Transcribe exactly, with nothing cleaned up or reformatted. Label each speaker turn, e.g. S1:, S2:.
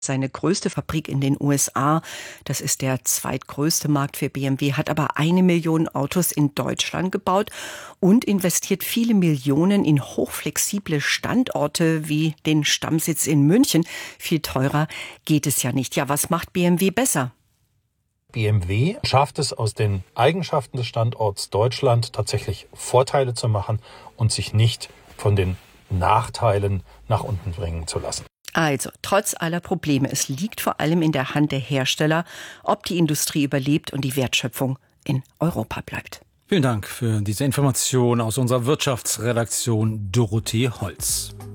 S1: Seine größte Fabrik in den U S A, das ist der zweitgrößte Markt für B M W, hat aber eine Million Autos in Deutschland gebaut und investiert viele Millionen in hochflexible Standorte wie den Stammsitz in München. Viel teurer geht es ja nicht. Ja, was macht B M W besser?
S2: B M W schafft es, aus den Eigenschaften des Standorts Deutschland tatsächlich Vorteile zu machen und sich nicht von den Nachteilen nach unten bringen zu lassen.
S1: Also, trotz aller Probleme, es liegt vor allem in der Hand der Hersteller, ob die Industrie überlebt und die Wertschöpfung in Europa bleibt.
S3: Vielen Dank für diese Information aus unserer Wirtschaftsredaktion, Dorothee Holz.